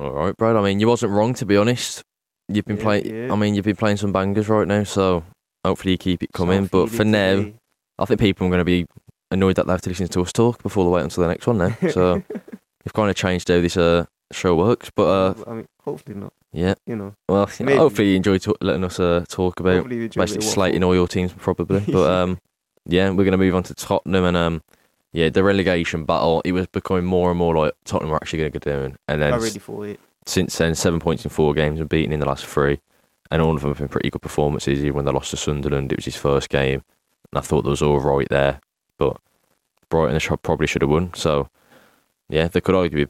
All right, Brad. I mean, you wasn't wrong, to be honest. You've been playing. Yeah. I mean, you've been playing some bangers right now, so hopefully you keep it coming. But for now, I think people are going to be annoyed that they have to listen to us talk before they wait until the next one now. So we've kind of changed how this show works. But I mean, hopefully not. yeah, You know, well, Maybe. hopefully you enjoy letting us talk about hopefully you enjoy a bit basically of slating all your teams, probably. But yeah, we're going to move on to Tottenham and yeah, the relegation battle. It was becoming more and more like Tottenham were actually going to go down, and then I really thought it. since then, 7 points in 4 games and beaten in the last 3. And all of them have been pretty good performances. Even when they lost to Sunderland, it was his first game. And I thought there was all right there. But Brighton probably should have won. So, yeah, they could arguably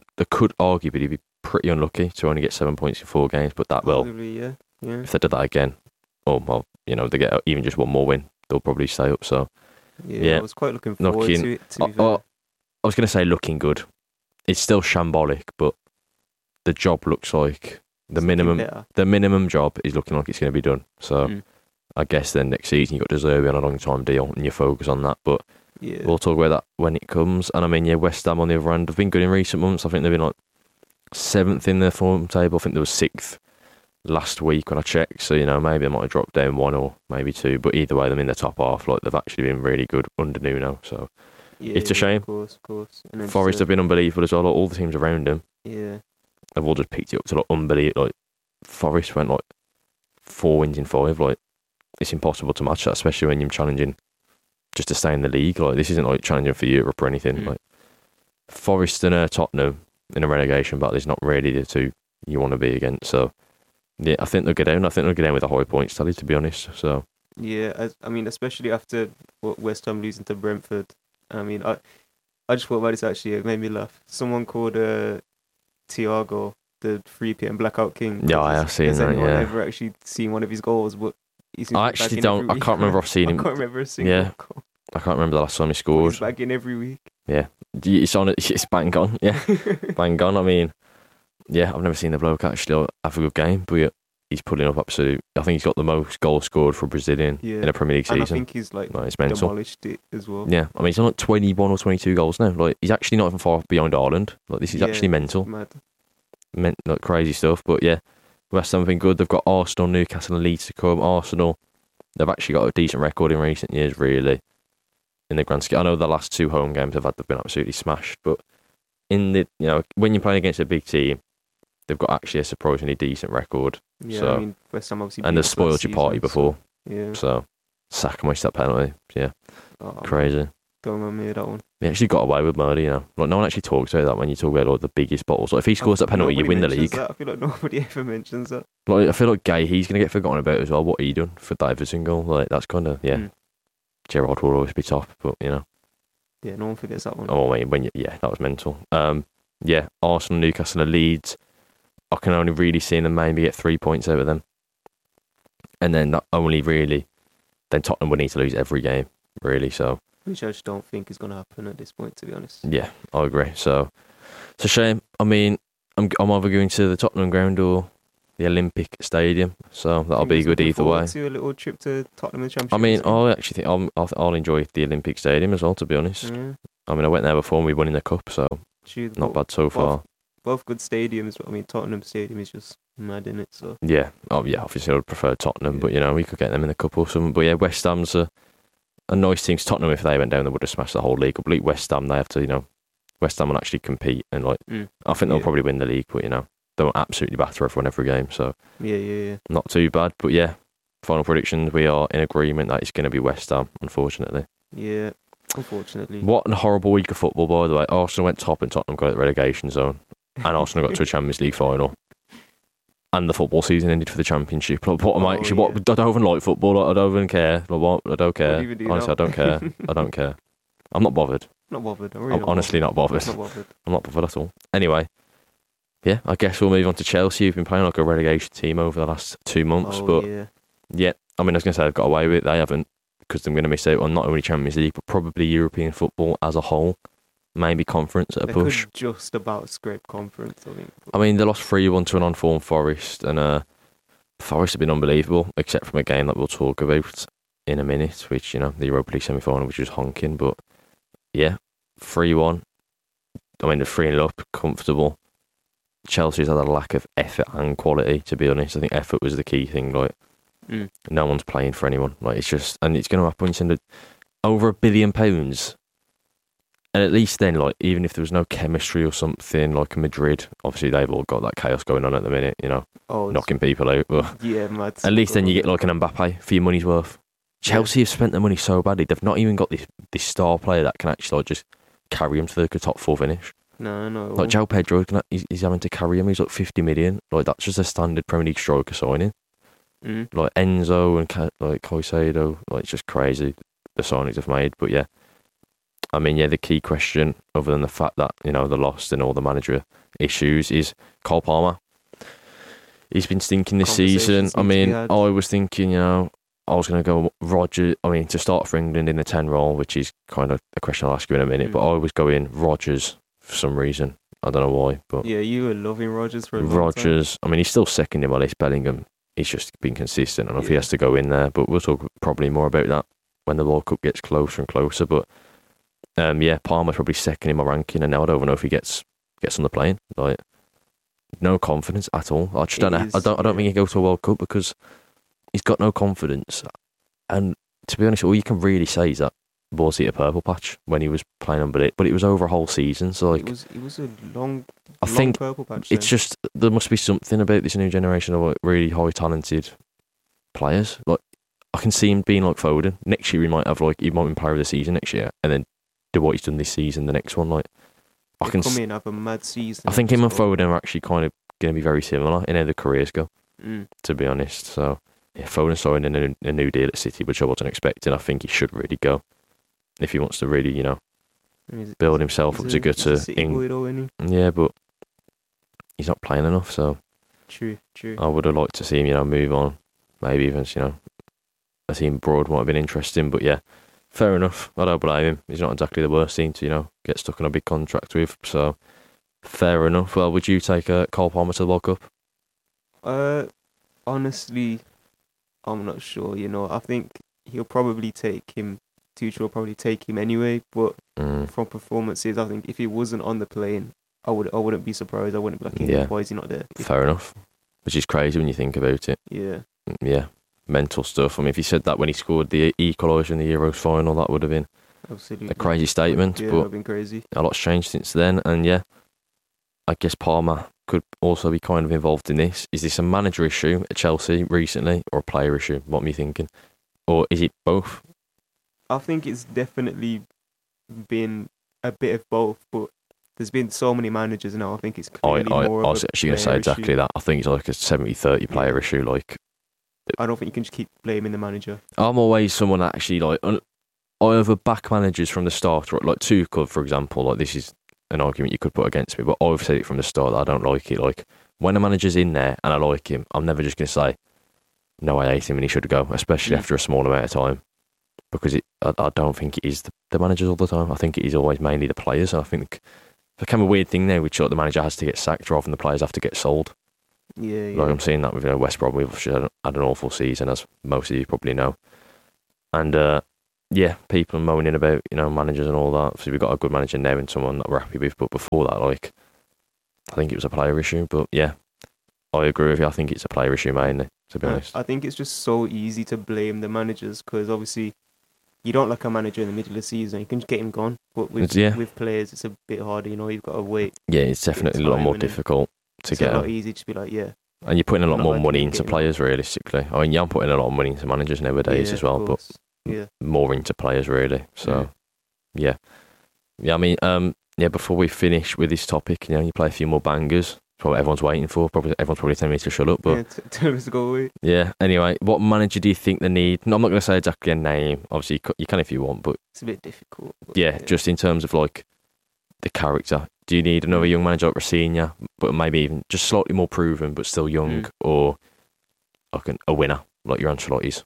be pretty unlucky to only get 7 points in 4 games. But that will, Probably, yeah. if they did that again, well, they get even just one more win, they'll probably stay up. So, Yeah, I was quite looking forward to it, to be fair. I was going to say looking good. It's still shambolic, but the job looks like the minimum job is looking like it's going to be done. So I guess then next season you've got De Zerbi on a long time deal and you focus on that. But Yeah. we'll talk about that when it comes. And I mean, yeah, West Ham on the other end have been good in recent months. I think they've been like 7th in the form table. I think there was 6th last week when I checked. So, maybe they might have dropped down 1 or maybe 2. But either way, them in the top half. Like, they've actually been really good under Nuno. So it's a shame. Of course. And then Forest have been unbelievable as well. Like, all the teams around them Yeah. have all just picked it up to like unbelievable. Like, Forest went like 4 wins in 5. Like, it's impossible to match that, especially when you're challenging just to stay in the league. Like, this isn't like challenging for Europe or anything. Like, Forest and Tottenham in a relegation battle is not really the two you want to be against. So, yeah, I think they'll get down. I think they'll get down with a high points tally, to be honest. So, Yeah, I mean, especially after West Ham losing to Brentford. I mean, I just thought about this actually. It made me laugh. Someone called Thiago the 3 p.m. Blackout King. yeah, I have seen Has that. anyone Yeah, ever actually seen one of his goals? But I actually don't. I can't remember I've seen him. I can't remember a single Yeah. goal. I can't remember the last time he He's scored. back in every week. It's on. It's bang on. Yeah, bang on. I mean, yeah, I've never seen the bloke actually have a good game, but he's putting up absolute. I think he's got the most goals scored for a Brazilian Yeah. in a Premier League And I season. think he's like It's mental. demolished it as well. Yeah, I mean, he's on like 21 or 22 goals now. Like, he's actually not even far behind Ireland. Like, this is Yeah. actually mental. Mad. Like, crazy stuff. But yeah, West Ham have been good. They've got Arsenal, Newcastle, and Leeds to come. Arsenal, they've actually got a decent record in recent years, really. In the grand scheme, I know the last 2 home games they've been absolutely smashed. But in the when you're playing against a big team, they've got actually a surprisingly decent record. Yeah, So- I mean, West Ham obviously. And beat they've us spoiled last your party season, before. So, yeah. So Saka missed that penalty. Yeah, Oh, crazy. Don't remember me of that one. He actually got away with murder, Like, no one actually talks about that when you talk about like the biggest bottles. Like, if he scores that penalty, you win the Nobody league. mentions that. I feel like nobody ever mentions that. Like, I feel like he's going to get forgotten about as well. What he done for that Everton goal? Like, that's kind of, yeah. Mm. Gerrard will always be top, but, Yeah, no one forgets that one. Oh, I mean, that was mental. Yeah, Arsenal, Newcastle, and Leeds. I can only really see them maybe get 3 points out of them. And then that only really, then Tottenham would need to lose every game, really. So, Which I just don't think is going to happen at this point, to be honest. yeah, I agree. So, it's a shame. I mean, I'm either going to the Tottenham ground or the Olympic Stadium, so that'll be good either way. To a little trip to Tottenham and Championship. I mean, I actually think I'll enjoy the Olympic Stadium as well, to be honest. Yeah, I mean, I went there before and we won in the cup, so true, not bad so far. Both good stadiums. I mean, Tottenham Stadium is just mad, in it. So Yeah, obviously I would prefer Tottenham, Yeah. but we could get them in the cup or something. But yeah, West Ham's a nice team. Tottenham, if they went down, they would have smashed the whole league. But like West Ham, they have to, West Ham will actually compete and I think they'll probably win the league, but they won't absolutely batter everyone every game, so yeah. not too bad. But yeah, final predictions, we are in agreement that it's going to be West Ham, unfortunately. Yeah, unfortunately. What a horrible week of football, by the way. Arsenal went top and Tottenham got at the relegation zone. And Arsenal got to a Champions League final. And the football season ended for the Championship. Like, what am I actually? yeah. I don't even like football. Like, I don't even care. Like, what? I don't care. What even do you Honestly, know? I don't care. I don't care. I'm not bothered. Not bothered. I'm really I'm honestly not bothered. not bothered. I'm not bothered at all. Anyway, yeah, I guess we'll move on to Chelsea. Who've been playing like a relegation team over the last 2 months. But yeah. I mean, I was going to say they've got away with it. They haven't, because they're going to miss out on not only Champions League, but probably European football as a whole. Maybe conference at a They push. could just about scrape conference, I think. I mean, they lost 3-1 to an on-form Forest, and Forest have been unbelievable, except from a game that we'll talk about in a minute, which, the Europa League semi-final, which was honking. But, yeah, 3-1. I mean, they're 3-0 up, comfortable. Chelsea's had a lack of effort and quality. To be honest, I think effort was the key thing. Like, no one's playing for anyone. Like, it's just, and it's going to happen. You send over £1 billion, and at least then, like, even if there was no chemistry or something, like Madrid, obviously they've all got that chaos going on at the minute. You know, knocking people out. But mad. At least then you get like an Mbappe for your money's worth. Chelsea have spent their money so badly; they've not even got this star player that can actually like, just carry them to the top 4 finish. No. Like João Pedro, he's having to carry him. He's like 50 million. Like, that's just a standard Premier League striker signing. Like Enzo and like Caicedo, like, it's just crazy the signings they've made. But yeah, I mean, yeah, the key question, other than the fact that, you know, they're lost and all the manager issues, is Cole Palmer. He's been stinking this season. I mean, I was thinking, you know, I was going to go Rodgers. I mean, to start for England in the 10 role, which is kind of a question I'll ask you in a minute, but I was going Rodgers for some reason. I don't know why, but yeah, you were loving Rodgers for a long time. I mean, he's still second in my list. Bellingham, he's just been consistent. I don't know if he has to go in there, but we'll talk probably more about that when the World Cup gets closer and closer. But yeah, Palmer's probably second in my ranking, and now I don't know if he gets on the plane. Like, no confidence at all. I just don't know. I don't think he goes to a World Cup because he's got no confidence. And to be honest, all you can really say is that Ball's hit a purple patch when he was playing under it, but it was over a whole season. So like, it was a long purple patch. It's just, there must be something about this new generation of like really high talented players. Like, I can see him being like Foden. Next year he might have like, he might be player of the season next year, and then do what he's done this season. The next one, like, I can come in and have a mad season. I think him and Foden are actually kind of going to be very similar in how their careers go. To be honest, so yeah, Foden signing a new deal at City, which I wasn't expecting. I think he should really go if he wants to really, you know, build himself up to go to England. Yeah, but he's not playing enough, so true. I would have liked to see him, you know, move on. Maybe even, you know, a team abroad might have been interesting, but yeah, fair enough. I don't blame him. He's not exactly the worst team to, you know, get stuck on a big contract with, so fair enough. Well, would you take Cole Palmer to the World Cup? Honestly, I'm not sure. You know, I think he'll probably take him. Tuchel will probably take him anyway. But from performances, I think if he wasn't on the plane, I wouldn't be surprised. I wouldn't be like, yeah, why is he not there? Fair enough. Which is crazy when you think about it. Yeah, mental stuff. I mean, if he said that when he scored the equaliser in the Euros final, that would have been a crazy statement. Yeah, but that would have been crazy. A lot's changed since then, and yeah, I guess Palmer could also be kind of involved in this. Is this a manager issue at Chelsea recently, or a player issue? What am you thinking? Or is it both? I think it's definitely been a bit of both, but there's been so many managers now. I think it's clearly more of a I was actually going to say exactly that. I think it's like a 70-30 player issue. Like, I don't think you can just keep blaming the manager. I'm always someone that actually, like, I either back managers from the start, or like Tuchel, for example. Like, this is an argument you could put against me, but I've said it from the start that I don't like it. Like, when a manager's in there and I like him, I'm never just going to say, no, I hate him and he should go, especially after a small amount of time. Because I don't think it is the managers all the time. I think it is always mainly the players. And I think it became a weird thing now, which like the manager has to get sacked rather than the players have to get sold. Yeah. Like, I'm seeing that with West Brom. We've had an awful season, as most of you probably know. And yeah, people moaning about, you know, managers and all that. So we've got a good manager now and someone that we're happy with. But before that, like, I think it was a player issue. But yeah, I agree with you. I think it's a player issue mainly, to be honest. I think it's just so easy to blame the managers because obviously you don't like a manager in the middle of the season. You can just get him gone. But with players, it's a bit harder. You know, you've got to wait. Yeah, it's definitely a lot more difficult to get. It's not easy to be like, yeah. And you're putting a lot more money into players, realistically. I mean, yeah, I'm putting a lot of money into managers nowadays as well, but more into players, really. So, yeah. I mean, before we finish with this topic, you know, you play a few more bangers. That's what everyone's waiting for. Everyone's probably telling me to shut up, but tell us to go away. Yeah. Anyway, what manager do you think they need? No, I'm not going to say exactly a name. Obviously, you can if you want, but it's a bit difficult. Yeah, just in terms of like the character. Do you need another young manager like Rafinha, but maybe even just slightly more proven, but still young, or like a winner like your Ancelotti's?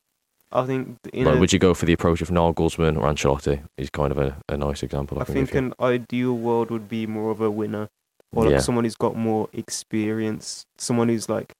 I think. Would you go for the approach of Nagelsmann or Ancelotti? Is kind of a nice example. I think an ideal world would be more of a winner. Or like someone who's got more experience, someone who's like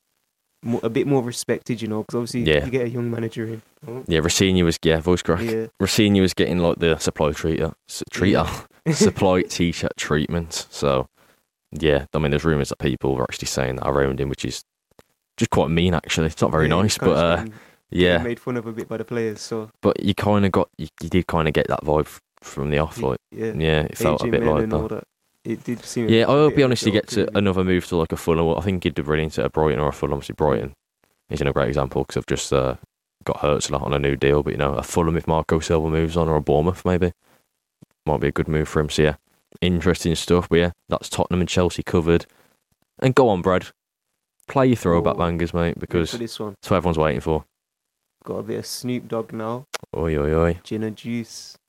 a bit more respected, you know, because obviously you get a young manager in. Oh. Yeah, Rafinha was, voice crack. Yeah. Rafinha was getting like the supply t-shirt treatment. So Yeah, I mean, there's rumours that people were actually saying that around him, which is just quite mean, actually. It's not very Yeah, nice, kind of but getting yeah. made fun of a bit by the players. So But you kind of you did kind of get that vibe from the off, like, yeah, yeah, it felt a AJ bit Min like and all that. that. It did seem. Yeah, I a hope bit he of a honestly joke, gets really. another move to like a Fulham. I think he'd do brilliant at a Brighton or a Fulham. Obviously, Brighton isn't a great example because I've just got hurt a lot on a new deal. But a Fulham if Marco Silva moves on, or a Bournemouth maybe might be a good move for him. So yeah, interesting stuff. But yeah, that's Tottenham and Chelsea covered. And go on, Brad, play your throwback bangers, mate, Ready because for this one, that's what everyone's waiting for. got a bit of Snoop Dogg now. Oi, oi, oi. Gin and juice.